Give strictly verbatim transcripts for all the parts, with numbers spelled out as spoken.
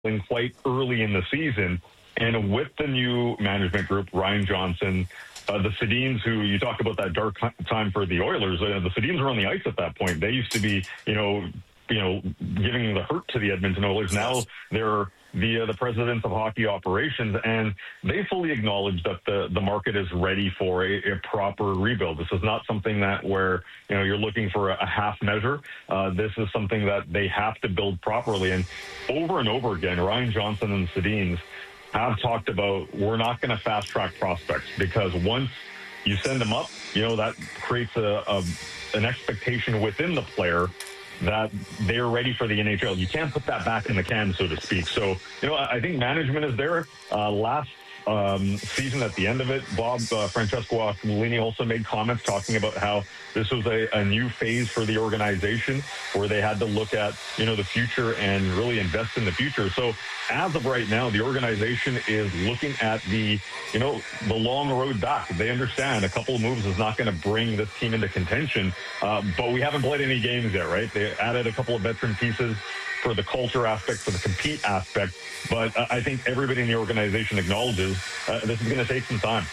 quite early in the season. And with the new management group, Ryan Johnson, uh, the Sedins, who you talk about that dark time for the Oilers, uh, the Sedins were on the ice at that point. They used to be, you know, you know, giving the hurt to the Edmonton Oilers. Now they're the uh, the presidents of hockey operations, and they fully acknowledge that the, the market is ready for a, a proper rebuild. This is not something that where, you know, you're looking for a, a half measure. Uh, this is something that they have to build properly. And over and over again, Ryan Johnson and the Sedins have talked about, we're not going to fast track prospects, because once you send them up, you know, that creates a, a an expectation within the player that they're ready for the N H L. You can't put that back in the can, so to speak. So, you know, I think management is there. Uh, last um, season, at the end of it, Bob uh, Francesco Accumulini also made comments talking about how this was a, a new phase for the organization where they had to look at, you know, the future and really invest in the future. So as of right now, the organization is looking at the, you know, the long road back. They understand a couple of moves is not going to bring this team into contention, uh, but we haven't played any games yet, right? They added a couple of veteran pieces for the culture aspect, for the compete aspect, but uh, I think everybody in the organization acknowledges uh, this is going to take some time.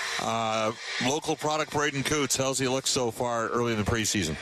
Uh, local product Braden Coots, how's he look so far early in the preseason?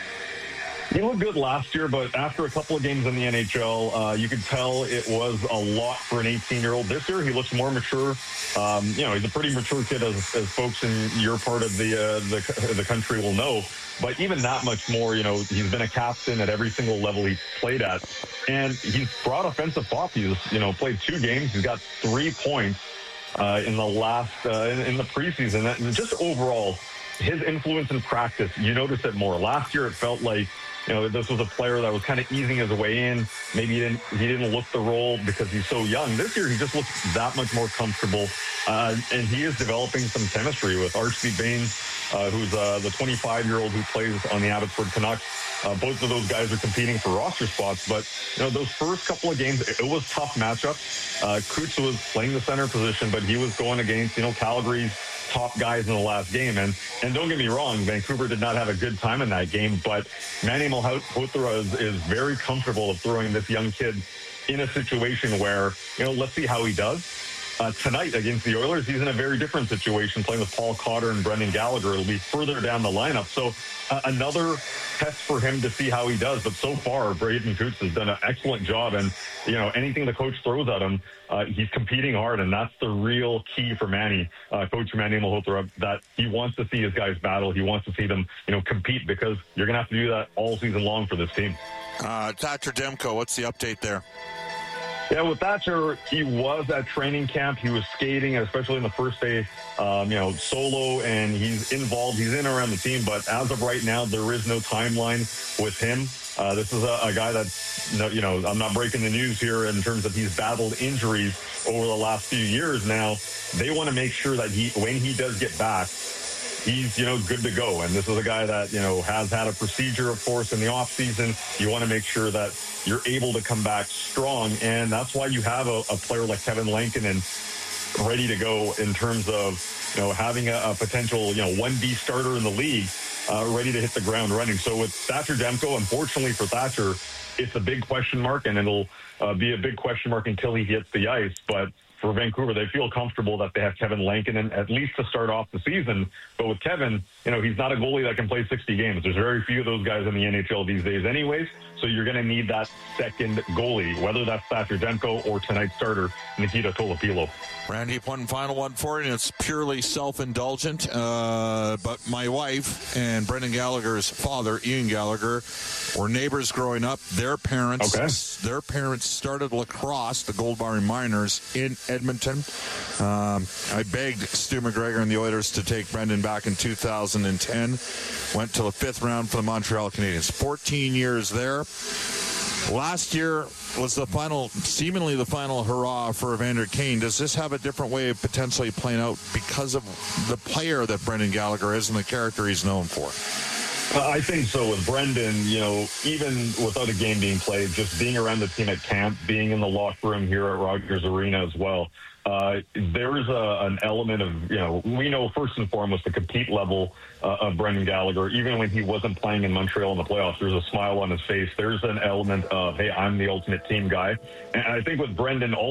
He looked good last year, but after a couple of games in the N H L, uh, you could tell it was a lot for an eighteen-year-old. This year, he looks more mature. Um, you know, he's a pretty mature kid, as, as folks in your part of the, uh, the the country will know. But even that much more, you know, he's been a captain at every single level he's played at. And he's brought offensive pop. He's, you know, played two games. He's got three points uh, in the last, uh, in, in the preseason. And just overall, his influence in practice, you notice it more. Last year, it felt like, you know, this was a player that was kind of easing his way in. Maybe he didn't he didn't look the role because he's so young. This year, he just looks that much more comfortable. Uh, and he is developing some chemistry with Archie Baines, uh, who's uh, the twenty-five-year-old who plays on the Abbotsford Canucks. Uh, both of those guys are competing for roster spots. But, you know, those first couple of games, it, it was tough matchups. Uh, Coots was playing the center position, but he was going against, you know, Calgary's top guys in the last game. And and don't get me wrong, Vancouver did not have a good time in that game, but Manny Malhotra is, is very comfortable of throwing this young kid in a situation where, you know, let's see how he does. Uh, tonight against the Oilers, he's in a very different situation, playing with Paul Cotter and Brendan Gallagher. It'll be further down the lineup. So uh, another test for him to see how he does. But so far, Braden Coots has done an excellent job. And, you know, anything the coach throws at him, uh, he's competing hard. And that's the real key for Manny, uh, Coach Manny Malhotra, that he wants to see his guys battle. He wants to see them, you know, compete, because you're going to have to do that all season long for this team. Uh, Thatcher Demko, what's the update there? Yeah, with Thatcher, he was at training camp. He was skating, especially in the first day, um, you know, solo, and he's involved. He's in around the team, but as of right now, there is no timeline with him. Uh, this is a, a guy that's, you know, I'm not breaking the news here in terms of he's battled injuries over the last few years now. They want to make sure that he, when he does get back, he's, you know, good to go. And this is a guy that, you know, has had a procedure, of course, in the off season. You want to make sure that you're able to come back strong. And that's why you have a, a player like Kevin Lankinen ready to go in terms of, you know, having a, a potential, you know, one B starter in the league, uh, ready to hit the ground running. So with Thatcher Demko, unfortunately for Thatcher, it's a big question mark, and it'll uh, be a big question mark until he hits the ice. But for Vancouver, they feel comfortable that they have Kevin Lankinen at least to start off the season. But with Kevin, you know, he's not a goalie that can play sixty games. There's very few of those guys in the N H L these days anyways. So you're going to need that second goalie, whether that's Thatcher Demko or tonight's starter, Nikita Tolopilo. Randy, one final one for you, and it's purely self-indulgent. Uh, but my wife and Brendan Gallagher's father, Ian Gallagher, were neighbors growing up. Their parents, okay. their parents started lacrosse, the Goldbarry Miners, in Edmonton. Um, I begged Stu McGregor and the Oilers to take Brendan back in two thousand ten. Went to the fifth round for the Montreal Canadiens. fourteen years there. Last year was the final, seemingly the final hurrah for Evander Kane. Does this have a different way of potentially playing out because of the player that Brendan Gallagher is and the character he's known for? I think so with Brendan, you know, even without a game being played, just being around the team at camp, being in the locker room here at Rogers Arena as well, uh, there is a, an element of, you know, we know first and foremost the compete level uh, of Brendan Gallagher. Even when he wasn't playing in Montreal in the playoffs, there's a smile on his face. There's an element of, hey, I'm the ultimate team guy. And I think with Brendan,